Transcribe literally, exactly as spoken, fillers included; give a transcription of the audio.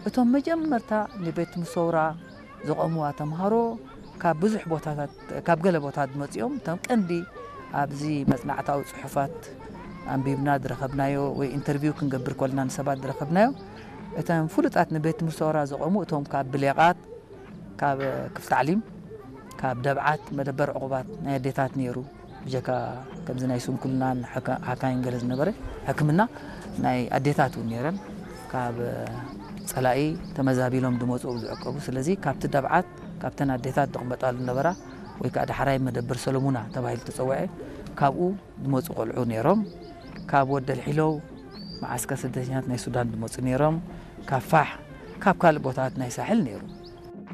እቶም መጀመርታ ንቤት ምሶውራ ዝቆምዋ ተምሃሮ ካብ ብዙሕ ቦታታት ካብ ገለ ቦታታት መጽኦም ተም ቀንዲ ኣብዚ መጽናዕታዊ ጽሑፋት አንቢብና ድረኸብናዮ ወይ ኢንተርቪው ክንገብር ኮልና ንሰባት ድረኸብናዮ እቶም ፍሉጣት ንቤት ምሶውራ ዝቆሙ እቶም ካብ ብሌቃት ካብ ክፍለ ዓሊም ካብ ደብዓት መደበር ዕቁባት ናይ ኣዴታት ነይሩ ጀካ ከምዚ ናይ ስንኩልናን ሓካይን ገለ ዝነበረ ሕክምና ናይ ኣዴታት እውን ነይረን ካብ ጸላኢ ተመዛቢሎም ድመጹ ዝዕቀቡ ስለዚ ካብቲ ደብዓት ካብተን ኣዴታት ድቕመጣሉ ነበራ ወይ ከዓ ዳሕራይ መደበር ሰሎሙና ተባሂሉ ተጸውዐ ካብኡ ድመጹ ቆልዑ ነይሮም ካብ ወደል ሒለው ማዓስከር ስደተኛት ናይ ሱዳን ድመጹ ነይሮም ካብ ፋሕ ካብ ካልእ ቦታታት ናይ ሳሕል ነይሩ